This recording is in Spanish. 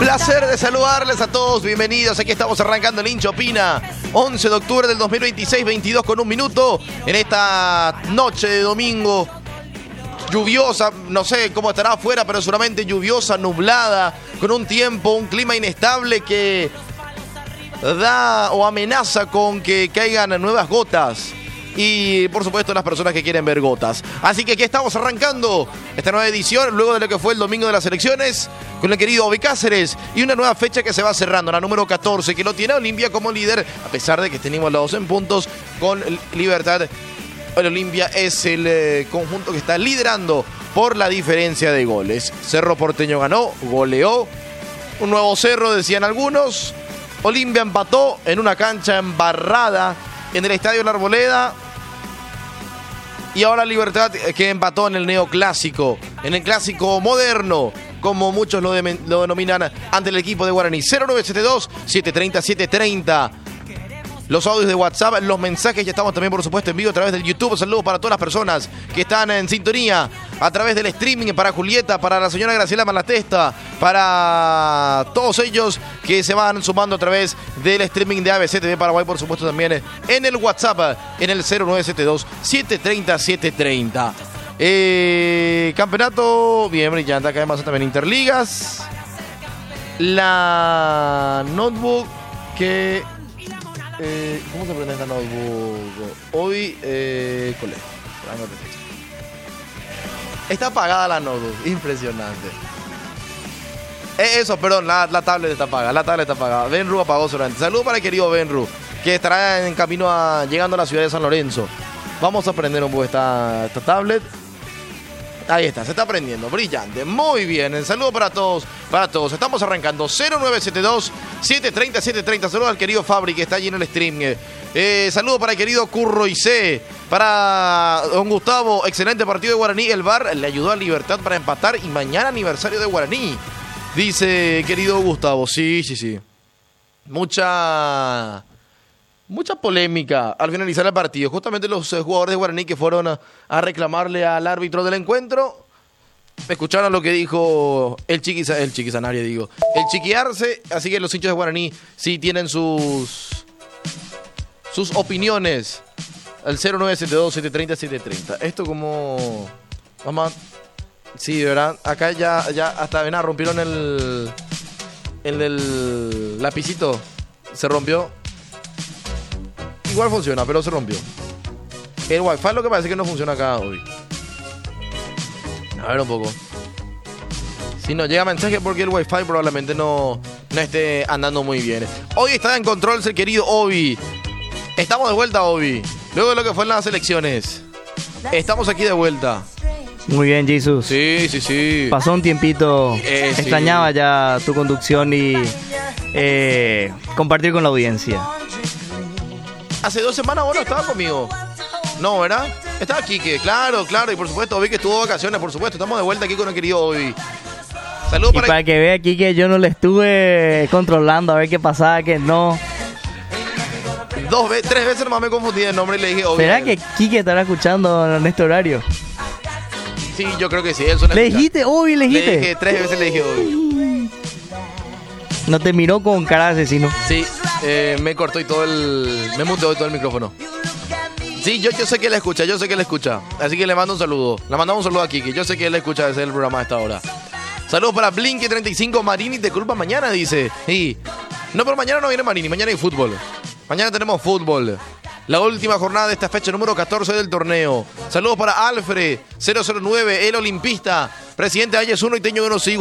Placer de saludarles a todos, bienvenidos. Aquí estamos arrancando el Hincha Opina, 11 de octubre del 2026, 22 con un minuto, en esta noche de domingo lluviosa, no sé cómo estará afuera, pero seguramente lluviosa, nublada, con un tiempo, un clima inestable que da o amenaza con que caigan nuevas gotas. Y por supuesto las personas que quieren ver gotas. Así que aquí estamos arrancando esta nueva edición luego de lo que fue el domingo de las elecciones con el querido Ovi Cáceres y una nueva fecha que se va cerrando, la número 14, que lo tiene Olimpia como líder, a pesar de que tenemos los 2 en puntos con Libertad. El Olimpia es el conjunto que está liderando por la diferencia de goles. Cerro Porteño ganó, goleó, un nuevo Cerro decían algunos. Olimpia empató en una cancha embarrada en el Estadio La Arboleda. Y ahora Libertad que empató en el neoclásico, en el clásico moderno, como muchos lo denominan, ante el equipo de Guaraní. 0972-730-730. Los audios de WhatsApp, los mensajes, ya estamos también por supuesto en vivo a través del YouTube. Saludos para todas las personas que están en sintonía a través del streaming, para Julieta, para la señora Graciela Malatesta, para todos ellos que se van sumando a través del streaming de ABC TV Paraguay, por supuesto también en el WhatsApp, en el 0972-730-730. Campeonato bien brillante, acá además también Interligas. La notebook que... ¿cómo se prende esta notebook? Hoy, ¿cuál es? Está apagada la notebook, impresionante. Eso, perdón, la tablet está apagada, Benru apagó solamente. Saludos para el querido Benru, que estará en camino llegando a la ciudad de San Lorenzo. Vamos a prender un poco esta tablet. Ahí está, se está prendiendo, brillante, muy bien. El saludo para todos, Estamos arrancando 0972-730-730. Saludos al querido Fabri que está allí en el stream. Saludo para el querido Curro Icé, para don Gustavo, excelente partido de Guaraní. El VAR le ayudó a Libertad para empatar y mañana aniversario de Guaraní, dice querido Gustavo. Sí. Mucha polémica al finalizar el partido. Justamente los jugadores de Guaraní que fueron a reclamarle al árbitro del encuentro, escucharon lo que dijo el Chiqui Arce. Así que los hinchas de Guaraní sí tienen sus opiniones al 0972-730-730. Esto como... Vamos a... Sí, ¿verdad? Acá ya hasta rompieron el lapicito. Se rompió. Igual funciona, pero se rompió. El Wi-Fi lo que parece que no funciona acá hoy. A ver un poco. Si no llega mensaje porque el Wi-Fi probablemente no esté andando muy bien. Hoy está en control el querido Ovi. Estamos de vuelta, Ovi. Luego de lo que fue en las elecciones. Estamos aquí de vuelta. Muy bien, Jesus. Sí. Pasó un tiempito. Extrañaba ya tu conducción y compartir con la audiencia. Hace 2 semanas vos no estabas conmigo. No, ¿verdad? Estaba Quique, claro. Y por supuesto, Ovi que estuvo de vacaciones, por supuesto. Estamos de vuelta aquí con el querido Ovi. Saludos para que vea aquí que yo no le estuve controlando a ver qué pasaba, que no. 3 veces nomás me confundí el nombre y le dije Ovi. ¿Será que Quique estará escuchando en este horario? Sí, yo creo que sí. Él suena. ¿Le dijiste Ovi? Le dije 3 veces, le dije Ovi. No te miró con cara de asesino. Sí. Me cortó y me muteó todo el micrófono. Sí, yo sé que él escucha, Así que le mando un saludo. Le mandamos un saludo a Kiki. Yo sé que él escucha desde el programa a esta hora. Saludos para Blinky35. Marini te culpa mañana, dice. Sí. No, pero mañana no viene Marini, mañana hay fútbol. Mañana tenemos fútbol. La última jornada de esta fecha número 14 del torneo. Saludos para Alfred 009, el olimpista, presidente de Ayes 1 y Teño 1.